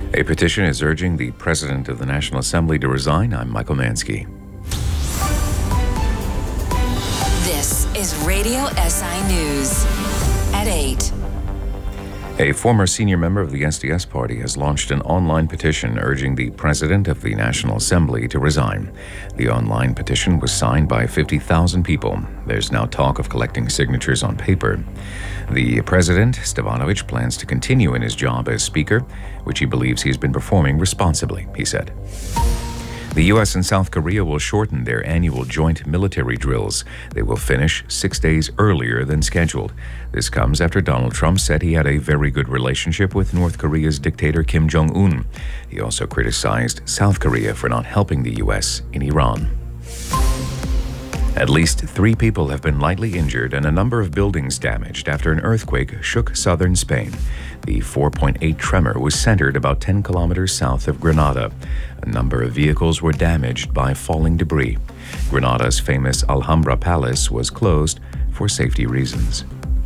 A petition is urging the President of the National Assembly to resign. I'm Michael Mansky. This is Radio SI News at 8. A former senior member of the SDS party has launched an online petition urging the President of the National Assembly to resign. The online petition was signed by 50,000 people. There's now talk of collecting signatures on paper. The President, Stevanovic, plans to continue in his job as Speaker, which he believes he's been performing responsibly, he said. The U.S. and South Korea will shorten their annual joint military drills. They will finish 6 days earlier than scheduled. This comes after Donald Trump said he had a very good relationship with North Korea's dictator Kim Jong-un. He also criticized South Korea for not helping the U.S. in Iran. At least 3 people have been lightly injured and a number of buildings damaged after an earthquake shook southern Spain. The 4.8 tremor was centered about 10 kilometers south of Granada. A number of vehicles were damaged by falling debris. Granada's famous Alhambra Palace was closed for safety reasons.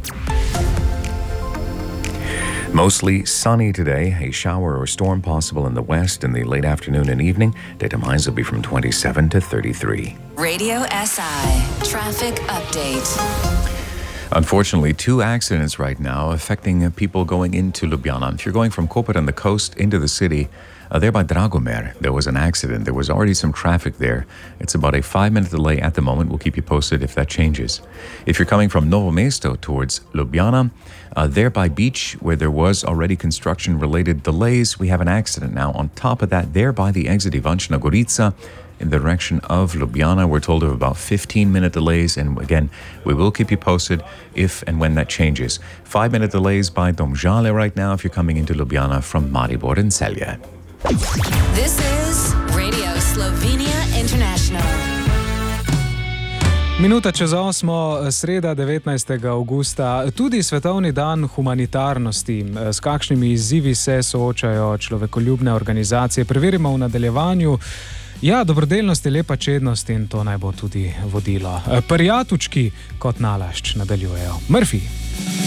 Mostly sunny today, a shower or storm possible in the west in the late afternoon and evening. Daytime highs will be from 27 to 33. Radio SI Traffic Update. Unfortunately, 2 accidents right now affecting people going into Ljubljana. If you're going from Koper on the coast into the city, there by Dragomer, there was an accident. There was already some traffic there. It's about a 5-minute delay at the moment. We'll keep you posted if that changes. If you're coming from Novo Mesto towards Ljubljana, there by Beach, where there was already construction-related delays, we have an accident now. On top of that, there by the exit Ivančna Gorica, in the direction of Ljubljana, we're told of about 15-minute delays, and again, we will keep you posted if and when that changes. 5-minute delays by Domžale right now if you're coming into Ljubljana from Maribor and Celje. This is Radio Slovenia International. Minuta čez 8, sreda 19. avgusta, tudi svetovni dan humanitarnosti. S kakšnimi izzivi se soočajo človekoljubne organizacije? Preverimo v nadaljevanju. Ja, dobrodelnost je lepa čednost in to naj bo tudi vodilo. Prijatučki kot nalašč nadaljujejo. Murphy.